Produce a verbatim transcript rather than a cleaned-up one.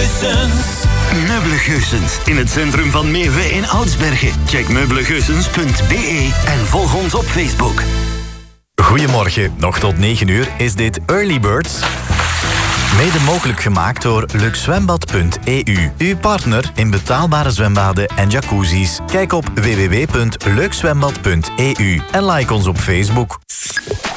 Meubele Geussens in het centrum van Meeuwen in Oudsbergen. Check meubelegeusens punt b e en volg ons op Facebook. Goedemorgen, nog tot negen uur is dit Early Birds. Mede mogelijk gemaakt door luxzwembad punt e u. Uw partner in betaalbare zwembaden en jacuzzis. Kijk op w w w punt luxzwembad punt e u en like ons op Facebook.